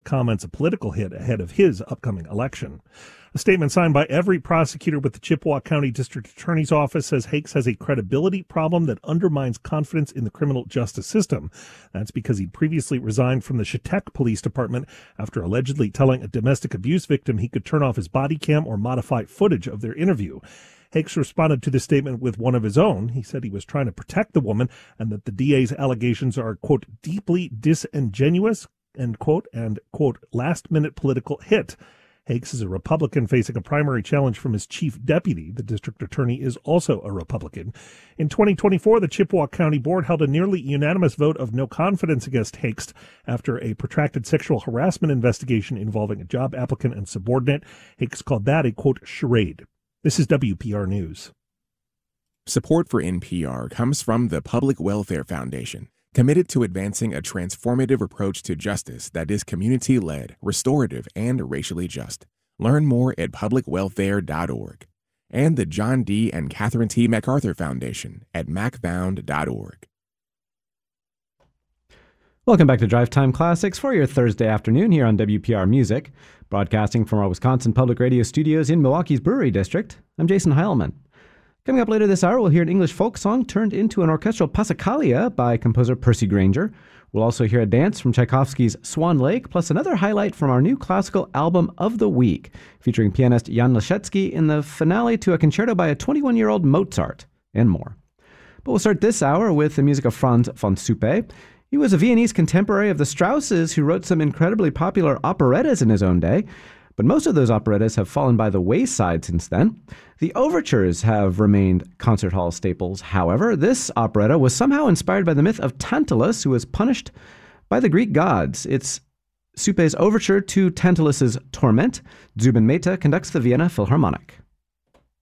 comments a political hit ahead of his upcoming election. A statement signed by every prosecutor with the Chippewa County District Attorney's Office says Hakes has a credibility problem that undermines confidence in the criminal justice system. That's because he previously resigned from the Chetek Police Department after allegedly telling a domestic abuse victim he could turn off his body cam or modify footage of their interview. Hakes responded to the statement with one of his own. He said he was trying to protect the woman and that the DA's allegations are, quote, deeply disingenuous, end quote, and, quote, last-minute political hit. Hakes is a Republican facing a primary challenge from his chief deputy. The district attorney is also a Republican. In 2024, the Chippewa County Board held a nearly unanimous vote of no confidence against Hakes after a protracted sexual harassment investigation involving a job applicant and subordinate. Hakes called that a, quote, charade. This is WPR News. Support for NPR comes from the Public Welfare Foundation, committed to advancing a transformative approach to justice that is community-led, restorative, and racially just. Learn more at publicwelfare.org. And the John D. and Catherine T. MacArthur Foundation at macfound.org. Welcome back to Drive Time Classics for your Thursday afternoon here on WPR Music, broadcasting from our Wisconsin Public Radio studios in Milwaukee's Brewery District. I'm Jason Heilman. Coming up later this hour, we'll hear an English folk song turned into an orchestral passacaglia by composer Percy Grainger. We'll also hear a dance from Tchaikovsky's Swan Lake, plus another highlight from our new classical album of the week, featuring pianist Jan Leszecki in the finale to a concerto by a 21-year-old Mozart, and more. But we'll start this hour with the music of Franz von Suppe. He was a Viennese contemporary of the Strausses who wrote some incredibly popular operettas in his own day. But most of those operettas have fallen by the wayside since then. The overtures have remained concert hall staples. However, this operetta was somehow inspired by the myth of Tantalus, who was punished by the Greek gods. It's Suppe's overture to Tantalus's torment. Zubin Mehta conducts the Vienna Philharmonic.